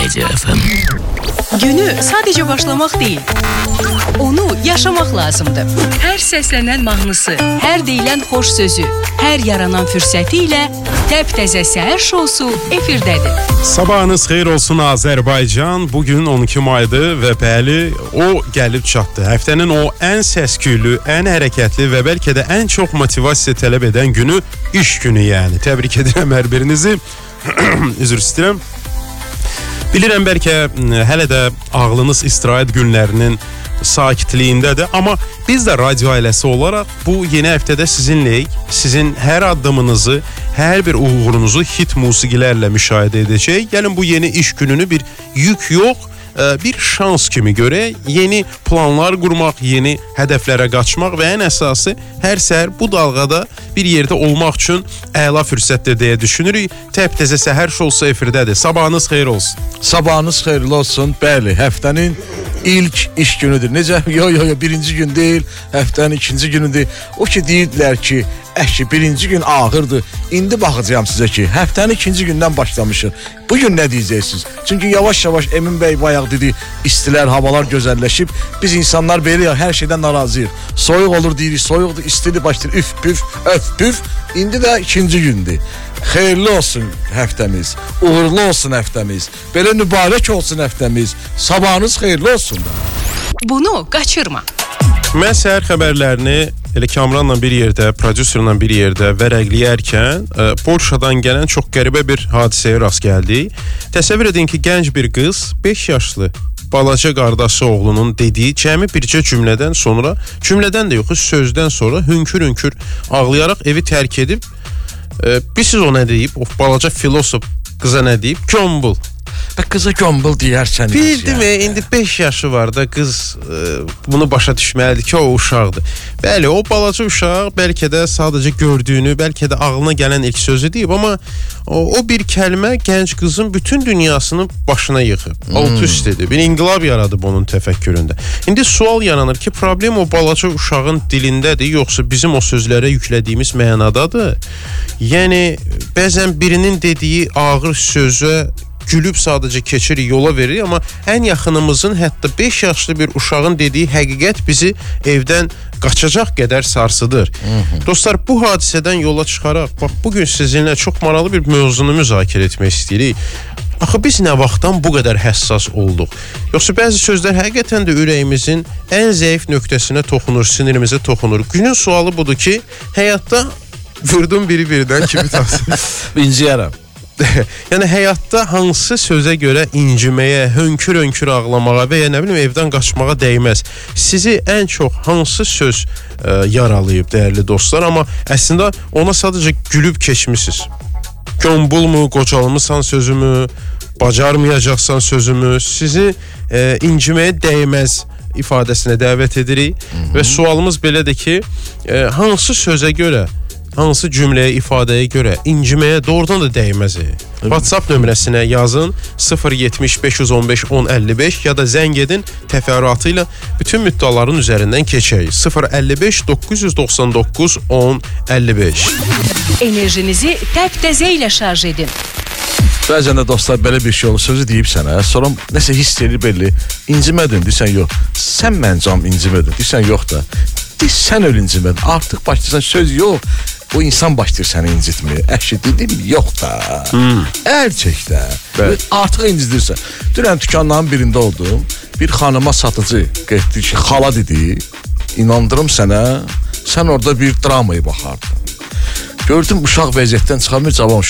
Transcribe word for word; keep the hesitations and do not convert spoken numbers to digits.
Gece F M. Günü sadece başlamak değil, onu yaşamak lazımdır. Her seslenen mahnısı, her deyilen hoş sözü, her yaranan fürsətiyle təp-təzə səhər şousu efirdədir. Sabahınız xeyir olsun Azərbaycan. Bugün on iki maydır və bəli, o gəlib çatdı. Həftənin o ən səsküylü, ən hərəkətli və bəlkə də ən çox motivasiya tələb edən günü, iş günü yəni. Təbrik edirəm hər birinizi. Üzr istəyirəm. Bilirəm bəlkə hələ də ağlınız istirahət günlərinin sakitliyindədir, amma biz də radio ailəsi olaraq bu yeni həftədə sizinləyik. Sizin hər addımınızı, hər bir uğurunuzu hit musiqilərlə müşahidə edəcək. Gəlin bu yeni iş gününü bir yük yox, bir şans kimi görək, yeni planlar qurmaq, yeni hədəflərə qaçmaq və ən əsası hər səhər bu dalğada bir yerdə olmaq üçün əla fürsətdir deyə düşünürük. Təp-təzə səhər şousu efirdədir. Sabahınız xeyir olsun. Sabahınız xeyirli olsun. Bəli, həftənin ilk iş günüdür. Necə? Yo yo yo, birinci gün deyil, həftənin ikinci günüdür. O ki deyirdilər ki, əşi birinci gün ağırdır. İndi baxacağım sizə ki, həftənin ikinci gündən başlamışıq. Bugün nə deyəcəksiniz? Çünki yavaş-yavaş Emin bəy bayaq dedi, istilər, havalar gözəlləşib. Biz insanlar belə ya, hər şeydən narazıyıq. Soyuq olur deyirik, soyuqdur, istidir, başlayır, üf püf, öf püf. İndi də ikinci gündür. Xeyirli olsun həftəmiz, uğurlu olsun həftəmiz, belə mübarək olsun həftəmiz, sabahınız xeyirli olsun da. Bunu qaçırma. Mən səhər xəbərlərini elə Kamranla bir yerdə, prodüserlə bir yerdə vərəqləyərkən e, Polşadan gələn çox qəribə bir hadisəyə rast gəldik. Təsəvvür edin ki, gənc bir qız, beş yaşlı balaca qardaşı oğlunun dediyi cəmi bircə cümlədən sonra, cümlədən də yox, sözdən sonra hünkür-hünkür ağlayaraq evi tərk edib, e, bilirsiniz o nə deyib? O balaca filosof qıza nə deyib? Gömbul. Və qıza gömbul deyərsən. Bildim, yəni. İndi beş yaşı var da qız e, bunu başa düşməlidir ki, o uşaqdır. Bəli, o balaca uşaq bəlkə də sadəcə gördüyünü, bəlkə də ağlına gələn ilk sözü deyib, amma o, o bir kəlmə gənc qızın bütün dünyasını başına yıxıb. Hmm. Alt üst dedi. Bir inqilab yaradıb onun təfəkküründə. İndi sual yaranır ki, problem o balaca uşağın dilindədir, yoxsa bizim o sözlərə yüklədiyimiz mənadadır? Yəni, bəzən birinin dediyi ağır sözə gülüb sadəcə keçirik, yola veririk, amma ən yaxınımızın, hətta beş yaşlı bir uşağın dediyi həqiqət bizi evdən qaçacaq qədər sarsıdır. Hı-hı. Dostlar, bu hadisədən yola çıxaraq, bax, bugün sizinlə çox maraqlı bir mövzunu müzakirə etmək istəyirik. Axı, biz nə vaxtdan bu qədər həssas olduq? Yoxsa bəzi sözlər həqiqətən də ürəyimizin ən zəif nöqtəsinə toxunur, sinirimizə toxunur. Günün sualı budur ki, həyatda vurdum biri birdən kimi tapsın. İnciyərəm. Yəni həyatda hansı sözə görə inciməyə, hönkür-hönkür ağlamağa və ya nə bilim evdən qaçmağa dəyməz? Sizi ən çox hansı söz e, yaralayıb dəyərli dostlar, amma əslində ona sadəcə gülüb keçmisiniz? Gömbulmu, qocalmısan sözümü, bacarmayacaqsan sözümü, sizi e, inciməyə dəyməz ifadəsinə dəvət edirik. Hı-hı. Və sualımız belədir ki, e, hansı sözə görə, hansı cümləyə, ifadəyə görə inciməyə doğrudan da dəyməz. WhatsApp nömrəsinə yazın sıfır yetmiş beş yüz on beş on əlli beş ya da zəng edin, təfərrüatı ilə bütün müddəaların üzərindən keçək. sıfır əlli beş doqquz yüz doxsan doqquz on əlli beş. Enerjinizi təp-təzə ilə şarj edin. Bəzən də dostlar belə bir şey olur, sözü deyib sənə, sonra nəsə hiss edir belli, incimədin, deyirsən yox, sən məncam incimədin, deyirsən yox da, sən öl incimədin, artıq başlayırsan söz yox, bu insan başlayır səni incitmeye. Əşi dedim, yox da. Hmm. Əl çək də. Artıq incidirsən. Dünən dükanların birində oldum. Bir xanıma satıcı getdi ki, xala dedi, inandırım sənə, sən orada bir dramayı baxardın. Gördüm, uşaq vəziyyətdən çıxamır, cavan uşaq.